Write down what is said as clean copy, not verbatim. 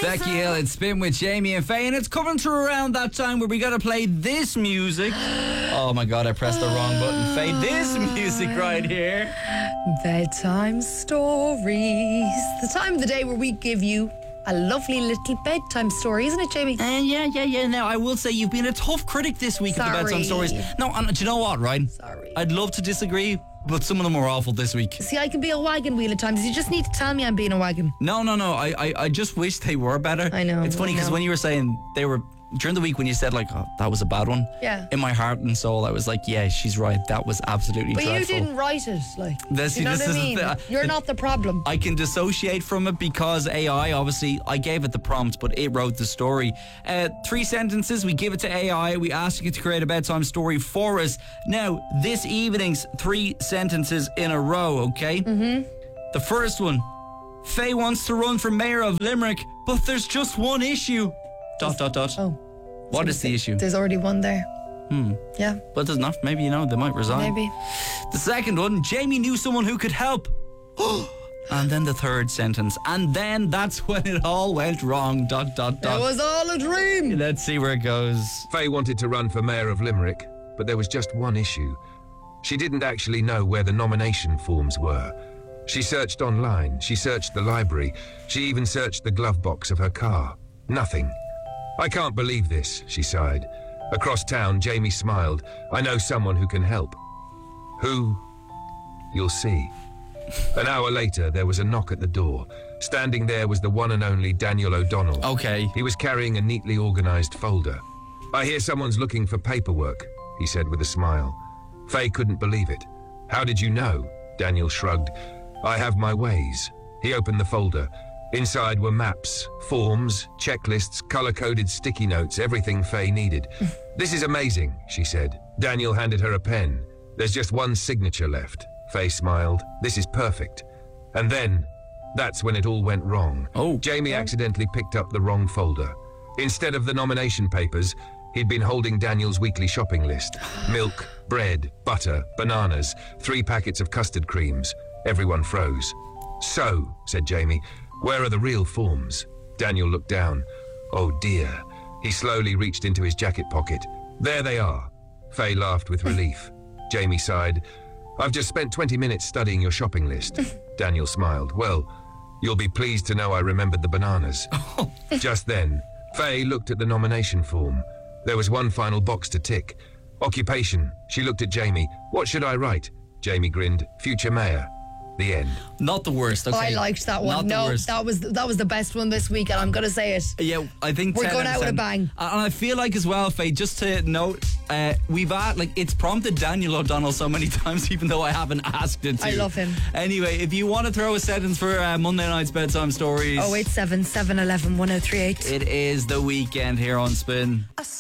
Becky Hill, it's Spin with Jamie and Faye, and it's coming to around that time where we got to play this music. Oh my God, I pressed the wrong button. Faye, this music right here. Bedtime stories. The time of the day where we give you a lovely little bedtime story, isn't it, Jamie? Yeah. Now, I will say you've been a tough critic this week of the bedtime stories. No, and do you know what, right? Sorry. I'd love to disagree, but some of them were awful this week. See, I can be a wagon wheel at times. You just need to tell me I'm being a wagon. No. I just wish they were better. I know. It's funny because when you were saying they were, during the week when you said like, oh, that was a bad one. Yeah. In my heart and soul, I was like, yeah, she's right. That was absolutely dreadful. But you didn't write it. Like, This- you know this what I is mean? the- You're not the problem. I can dissociate from it because AI, obviously, I gave it the prompt, but it wrote the story. 3 sentences, we give it to AI, we ask it to create a bedtime story for us. Now, this evening's 3 sentences in a row, okay? Mm-hmm. The first one, Faye wants to run for mayor of Limerick, but there's just one issue. ... Oh. What is the issue? There's already one there. Yeah. But there's not. Maybe, they might resign. Maybe. The second one, Jamie knew someone who could help. And then the third sentence. And then that's when it all went wrong. ... It was all a dream. Let's see where it goes. Faye wanted to run for mayor of Limerick, but there was just one issue. She didn't actually know where the nomination forms were. She searched online, she searched the library, she even searched the glove box of her car. Nothing. I can't believe this, she sighed. Across town, Jamie smiled. I know someone who can help. Who? You'll see. An hour later, there was a knock at the door. Standing there was the one and only Daniel O'Donnell. Okay. He was carrying a neatly organised folder. I hear someone's looking for paperwork, he said with a smile. Faye couldn't believe it. How did you know? Daniel shrugged. I have my ways. He opened the folder. Inside were maps, forms, checklists, colour-coded sticky notes, everything Faye needed. This is amazing, she said. Daniel handed her a pen. There's just one signature left. Faye smiled. This is perfect. And then, that's when it all went wrong. Oh. Jamie accidentally picked up the wrong folder. Instead of the nomination papers, he'd been holding Daniel's weekly shopping list. Milk, bread, butter, bananas, 3 packets of custard creams. Everyone froze. So, said Jamie, where are the real forms? Daniel looked down. Oh dear. He slowly reached into his jacket pocket. There they are. Faye laughed with relief. Jamie sighed. I've just spent 20 minutes studying your shopping list. Daniel smiled. Well, you'll be pleased to know I remembered the bananas. Just then, Faye looked at the nomination form. There was one final box to tick. Occupation. She looked at Jamie. What should I write? Jamie grinned. Future mayor. The end. Not the worst, okay? I liked that one. Not the worst. that was the best one this week, and I'm going to say it. Yeah, I think We're 10 going out out of with a 10. bang. And I feel like as well, Faye, just to note, we've it's prompted Daniel O'Donnell so many times, even though I haven't asked it to. I love him. Anyway, if you want to throw a sentence for Monday night's bedtime stories, 087 711 1038. it is the weekend here on Spin.